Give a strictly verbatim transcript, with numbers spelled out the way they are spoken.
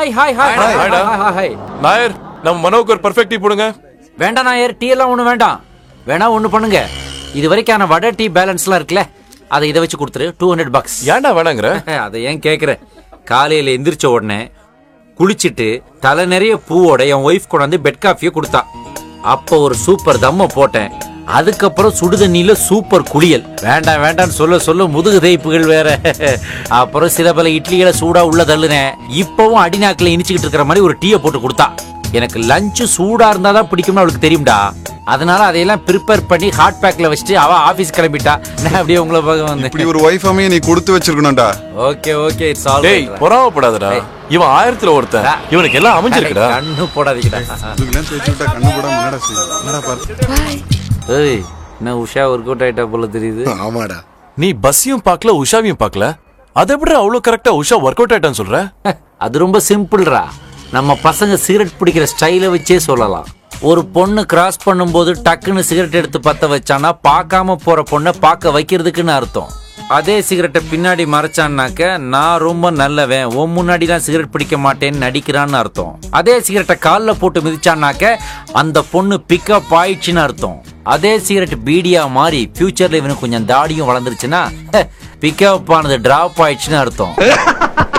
Hi hi hi hi hi. Nair, நம்ம மனோக்கு ஒரு perfect tea போடுங்க. வேண்டாம் நாயர், டீ எல்லாம் ஒண்ணு வேண்டாம். வேணா ஒண்ணு பண்ணுங்க, இது வரைக்கான வடை டீ பேலன்ஸ்லாம் இருக்குல்ல, அதை இதை வச்சு கொடுத்துரு. Two hundred bugs. ஏன்டா வேணாங்கிற? அதை ஏன் கேக்குற? காலையில எந்திரிச்ச உடனே குளிச்சுட்டு தலை நிறைய பூவோட என் ஒய்ஃப் கொண்டாந்து பெட் காஃபியை கொடுத்தா. அப்ப ஒரு சூப்பர் தம்ம போட்டேன். அதுக்கப்புறம் சுடுதண்ணில சூப்பர் குளியல். வேண்டாம் வேண்டாம்னு சொல்ல சொல்ல முதுகு தேய்ப்புகள் வேற. அப்புறம் சில பல இட்லிகளை சூடா உள்ள தள்ளுனேன். இப்பவும் அடிநாக்கில இனிச்சுக்கிட்டு இருக்கிற மாதிரி ஒரு டீயை போட்டு கொடுத்தா. எனக்கு லஞ்சு சூடா இருந்தாதான் பிடிக்கும்னு அவளுக்கு தெரியும்டா. அதனால அதையெல்லாம் ப்ரிப்பேர் பண்ணி ஹாட் பேக்ல வச்சுட்டு அவ ஆபீஸ் கிளம்பிட்டா. நான் அப்படியே உங்களை பார்க்க வந்தேன். இப்படி ஒரு வைஃப் அமைய நீ கொடுத்து வச்சிருக்கணும்டா. ஓகே ஓகே, இட்ஸ் ஆல் டேய், பொறாமப்படாதடா. இவன் ஆயிரத்துல ஒருத்தன், இவனுக்கு எல்லாம் அமைஞ்சிருக்குடா. கண்ணு போடாதீங்கடா. இதுக்கெல்லாம் தேய்ச்சி விட்டா கண்ணு போடாம என்னடா செய்யும்? என்னடா பாரு. ஏய், என்ன உஷா ஒர்க் அவுட் ஆயிட்டா போல தெரியுது. ஆமாடா. நீ பஸ்ஸையும் பார்க்கல, உஷாவையும் பார்க்கல. அதை எப்படி அவ்வளவு கரெக்டா உஷா ஒர்க் அவுட் ஆயிட்டான்னு சொல்ற? அது ரொம்ப சிம்பிள்ரா. நம்ம பசங்க சிகரெட் பிடிக்கிற ஸ்டைலை வச்சே சொல்லலாம். ஒரு பொண்ணு கிராஸ் பண்ணும்போது டக்குன்னு சிகரெட் எடுத்து பத்த வச்சானா பார்க்காம போற பொண்ணை பார்க்க வைக்கிறதுக்குன்னு அர்த்தம். அதே சிகரெட்டை பின்னாடி மறைச்சான்னாக்க நான் ரொம்ப நல்லவன், உன் முன்னாடிலாம் சிகரெட் பிடிக்க மாட்டேன்னு நடிக்கிறான்னு அர்த்தம். அதே சிகரெட்டை காலில் போட்டு மிதிச்சான்னாக்க அந்த பொண்ணு பிக்கப் ஆயிடுச்சுன்னு அர்த்தம். அதே சிகரெட் பீடியா மாறி ஃபியூச்சர்ல இவனுக்கு கொஞ்சம் தாடியும் வளர்ந்துருச்சுன்னா பிக்கப் ஆனது டிராப் ஆயிடுச்சுன்னு அர்த்தம்.